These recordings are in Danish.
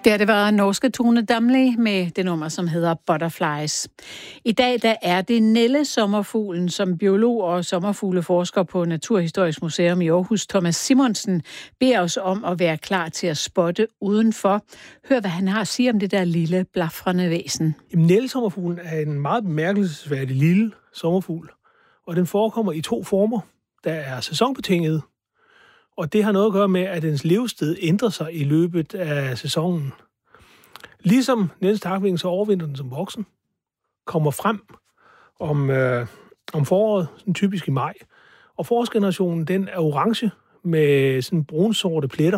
Det var norske Tone Damli med det nummer, som hedder Butterflies. I dag der er det nællesommerfuglen, som biolog og sommerfugleforsker på Naturhistorisk Museum i Aarhus, Thomas Simonsen, beder os om at være klar til at spotte udenfor. Hør, hvad han har at sige om det der lille, blafrende væsen. Nællesommerfuglen er en meget bemærkelsesværdig lille sommerfugl, og den forekommer i 2 former. Der er sæsonbetinget, og det har noget at gøre med, at dens levested ændrer sig i løbet af sæsonen. Ligesom Niels Takving, så overvinder den som voksen, kommer frem om foråret, sådan typisk i maj. Og forårsgenerationen, den er orange med sådan brunsorte pletter.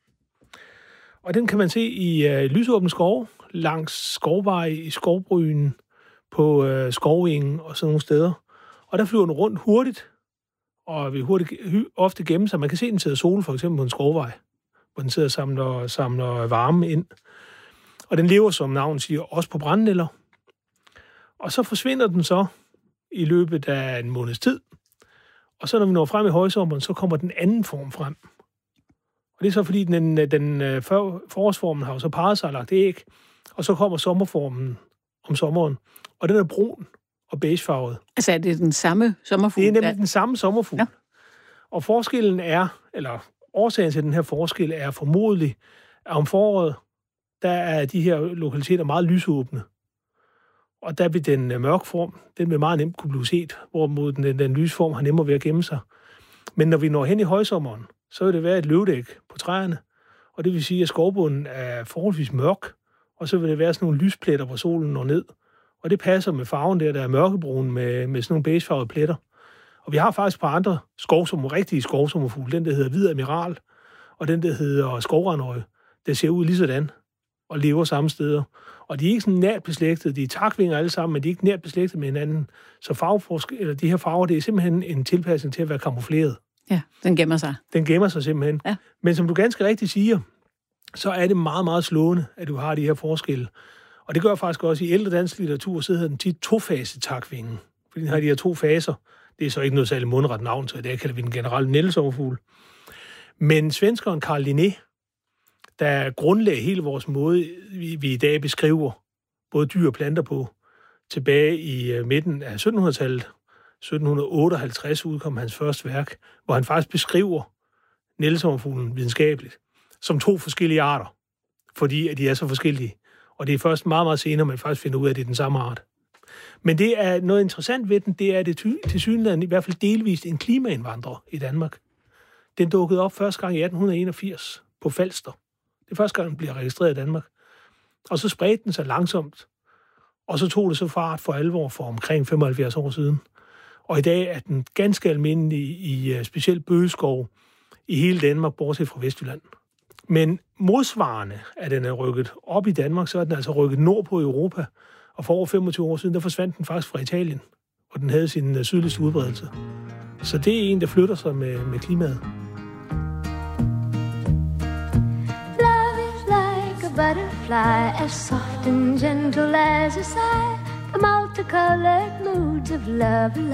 Og den kan man se i lysåbne skove, langs skovveje, i skovbrynen, på skovengen og sådan nogle steder. Og der flyver den rundt hurtigt, og vil ofte gemme sig. Man kan se den sidde sol, for eksempel på en skovvej, hvor den sidder og samler varme ind. Og den lever, som navnet siger, også på brændenælder. Og så forsvinder den så i løbet af en måneds tid. Og så når vi når frem i højsommeren, så kommer den anden form frem. Og det er så fordi, den forårsformen har jo så parret sig og lagt æg, og så kommer sommerformen om sommeren. Og den er brun og beigefarvet. Altså er det den samme sommerfugl? Det er nemlig den samme sommerfugl. Ja. Og forskellen er, eller årsagen til den her forskel er formodentlig, at om foråret, der er de her lokaliteter meget lysåbne. Og der vil den mørke form, den vil meget nemt kunne blive set, hvorimod den lysform har nemmere ved at gemme sig. Men når vi når hen i højsommeren, så vil det være et løvdæk på træerne, og det vil sige, at skovbunden er forholdsvis mørk, og så vil det være sådan nogle lyspletter, hvor solen når ned. Og det passer med farven der er mørkebrun med sådan nogle beigefarvede pletter. Og vi har faktisk et par andre rigtige skovsommerfugle, den der hedder hvid admiral, og den der hedder skovrandøje, der ser ud lige sådan og lever samme steder. Og de er ikke sådan nært beslægtet, de er takvinger alle sammen, men de er ikke nært beslægtet med hinanden. Så de her farver, det er simpelthen en tilpasning til at være kamufleret. Ja, den gemmer sig. Den gemmer sig simpelthen. Ja. Men som du ganske rigtigt siger, så er det meget, meget slående, at du har de her forskelle. Og det gør faktisk også i ældre dansk litteratur, så hedder den tit tofasetakvingen. Fordi den har de her 2 faser. Det er så ikke noget særligt mundret navn, så i dag kalder vi den generelle nællesommerfugl. Men svenskeren Carl Linné, der grundlagde hele vores måde, vi i dag beskriver både dyr og planter på, tilbage i midten af 1700-tallet. 1758 udkom hans første værk, hvor han faktisk beskriver nællesommerfuglen videnskabeligt som 2 forskellige arter, fordi at de er så forskellige. Og det er først meget, meget senere, man faktisk finder ud af, at det er den samme art. Men det er noget interessant ved den, det er det tilsyneladende i hvert fald delvist en klimaindvandrer i Danmark. Den dukkede op første gang i 1881 på Falster. Det er første gang, den bliver registreret i Danmark. Og så spredte den sig langsomt, og så tog det så fart for alvor for omkring 75 år siden. Og i dag er den ganske almindelig i specielt bøgeskov i hele Danmark, bortset fra Vestjylland. Men modsvarende, at den er rykket op i Danmark, så er den altså rykket nordpå i Europa. Og for over 25 år siden, der forsvandt den faktisk fra Italien, og den havde sin sydligste udbredelse. Så det er en, der flytter sig med klimaet. Love is like a butterfly, as soft and gentle as a sigh. The multicolored moods of love.